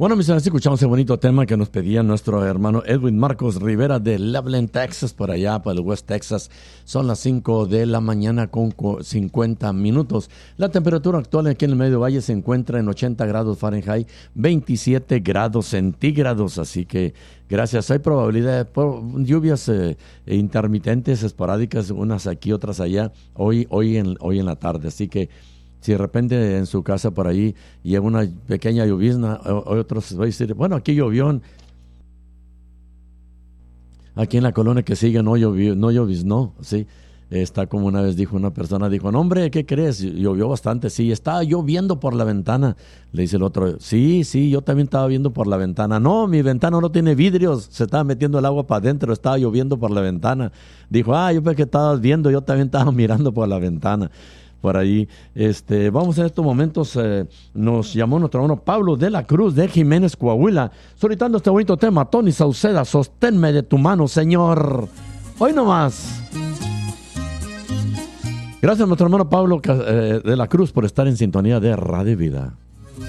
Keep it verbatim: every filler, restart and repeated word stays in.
Bueno, mis amigos, escuchamos ese bonito tema que nos pedía nuestro hermano Edwin Marcos Rivera de Loveland, Texas, por allá, por el West Texas. Son las cinco de la mañana con cincuenta minutos. La temperatura actual aquí en el Medio Valle se encuentra en ochenta grados Fahrenheit, veintisiete grados centígrados, así que gracias. Hay probabilidad de lluvias eh, intermitentes, esporádicas, unas aquí, otras allá, hoy, hoy, en, hoy en la tarde, así que si de repente en su casa por ahí llega una pequeña llovizna, o, otros van a decir, bueno, aquí llovió, aquí en la colonia que sigue no llovió, no lloviznó, sí. Está como una vez dijo una persona, dijo, no hombre, ¿qué crees? Llovió bastante, sí, estaba yo viendo por la ventana. Le dice el otro, sí, sí, yo también estaba viendo por la ventana. No, mi ventana no tiene vidrios, se estaba metiendo el agua para adentro, estaba lloviendo por la ventana. Dijo, ah, yo pensé que estabas viendo, yo también estaba mirando por la ventana. Por ahí, este, vamos en estos momentos, eh, nos llamó nuestro hermano Pablo de la Cruz de Jiménez, Coahuila, solicitando este bonito tema. Tony Sauceda, sosténme de tu mano, Señor. Hoy nomás. Gracias a nuestro hermano Pablo eh, de la Cruz por estar en sintonía de Radio Vida.